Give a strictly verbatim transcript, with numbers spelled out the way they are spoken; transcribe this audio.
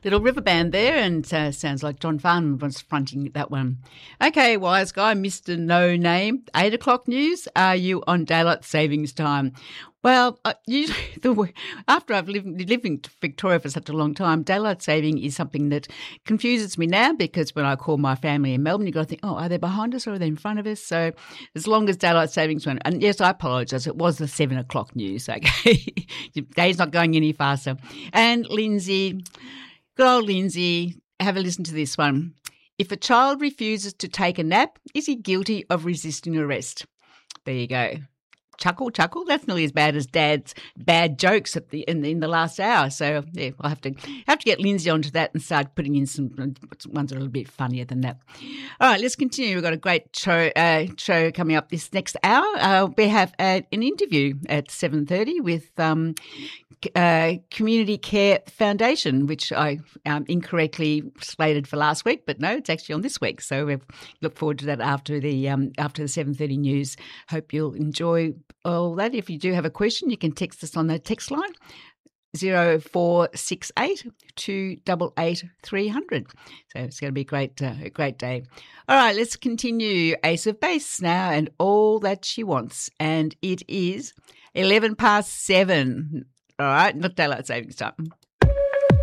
Little River Band there, and uh, sounds like John Farnham was fronting that one. Okay, wise guy, Mister No Name, eight o'clock news. Are you on daylight savings time? Well, uh, usually the, after I've lived, lived in Victoria for such a long time, daylight saving is something that confuses me now, because when I call my family in Melbourne, you've got to think, oh, are they behind us or are they in front of us? So as long as daylight savings went, and yes, I apologise, it was the seven o'clock news, okay? Your day's not going any faster. And Lindsay, good old Lindsay, have a listen to this one. If a child refuses to take a nap, is he guilty of resisting arrest? There you go. Chuckle, chuckle. That's nearly as bad as Dad's bad jokes at the in, in the last hour. So yeah, I'll have to have to get Lindsay onto that and start putting in some ones that are a little bit funnier than that. All right, let's continue. We've got a great show uh, show coming up this next hour. Uh, we have uh, an interview at seven thirty with um, uh, Community Care Foundation, which I um, incorrectly slated for last week, but no, it's actually on this week. So we look forward to that after the um, after the seven thirty news. Hope you'll enjoy all that. If you do have a question, you can text us on the text line zero four six eight two eight eight three hundred. So it's going to be a great, uh, a great day. All right, let's continue Ace of Base now and All That She Wants. And it is eleven past seven. All right, not daylight savings time.